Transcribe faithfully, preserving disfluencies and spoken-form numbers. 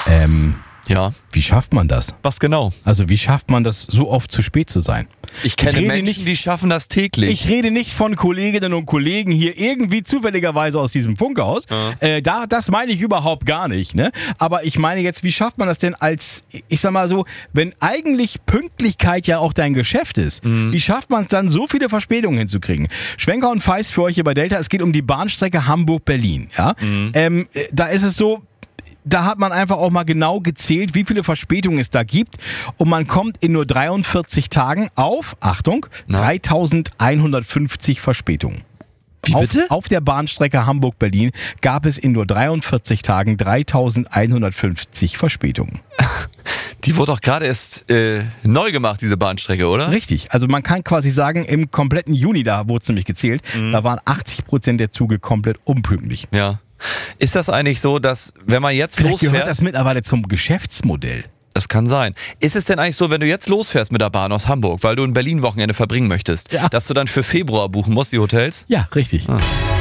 Ähm, Ja. wie schafft man das? Was genau? Also wie schafft man das, so oft zu spät zu sein? Ich kenne rede Menschen, nicht- die schaffen das täglich. Ich rede nicht von Kolleginnen und Kollegen hier irgendwie zufälligerweise aus diesem Funkhaus. Ja. Äh, da, das meine ich überhaupt gar nicht. Ne? Aber ich meine jetzt, wie schafft man das denn als, ich sag mal so, wenn eigentlich Pünktlichkeit ja auch dein Geschäft ist, Mhm. wie schafft man es dann, so viele Verspätungen hinzukriegen? Schwenker und Feist für euch hier bei Delta, es geht um die Bahnstrecke Hamburg-Berlin. Ja? Mhm. Ähm, äh, da ist es so, da hat man einfach auch mal genau gezählt, wie viele Verspätungen es da gibt. Und man kommt in nur dreiundvierzig Tagen auf, Achtung, Na? dreitausendeinhundertfünfzig Verspätungen. Wie Auf, bitte? auf der Bahnstrecke Hamburg-Berlin gab es in nur dreiundvierzig Tagen dreitausendeinhundertfünfzig Verspätungen. Die wurde doch gerade erst äh, neu gemacht, diese Bahnstrecke, oder? Richtig, also man kann quasi sagen, im kompletten Juni, da wurde es nämlich gezählt, Mhm. da waren achtzig Prozent der Züge komplett unpünktlich. Ja. Ist das eigentlich so, dass wenn man jetzt Vielleicht gehört losfährt, das mittlerweile zum Geschäftsmodell. das kann sein. Ist es denn eigentlich so, wenn du jetzt losfährst mit der Bahn aus Hamburg, weil du ein Berlin-Wochenende verbringen möchtest, Ja. dass du dann für Februar buchen musst, die Hotels? Ja, richtig. Ah.